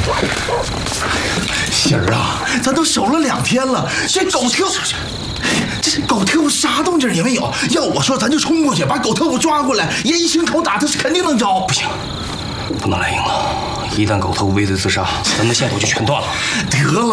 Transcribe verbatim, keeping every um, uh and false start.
喜儿啊，咱都守了两天了，这狗特，这狗特务啥动静也没有。要我说，咱就冲过去把狗特务抓过来，严刑拷打，他是肯定能招。 不行，不能来硬了。一旦狗特务畏罪自杀，咱们的线头就全断了。 得了。